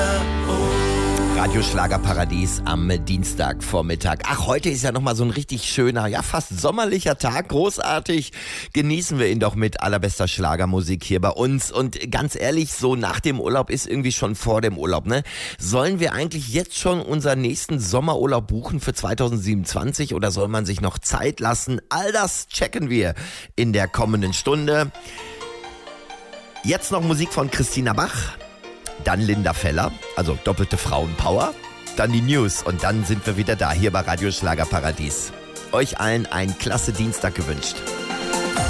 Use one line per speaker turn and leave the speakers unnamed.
Radio Schlagerparadies am Dienstagvormittag. Ach, heute ist ja nochmal so ein richtig schöner, ja fast sommerlicher Tag. Großartig. Genießen wir ihn doch mit allerbester Schlagermusik hier bei uns. Und ganz ehrlich, so nach dem Urlaub ist irgendwie schon vor dem Urlaub, ne? Sollen wir eigentlich jetzt schon unseren nächsten Sommerurlaub buchen für 2027 oder soll man sich noch Zeit lassen? All das checken wir in der kommenden Stunde. Jetzt noch Musik von Christina Bach. Dann Linda Feller, also doppelte Frauenpower, dann die News und dann sind wir wieder da, hier bei Radio Schlagerparadies. Euch allen einen klasse Dienstag gewünscht.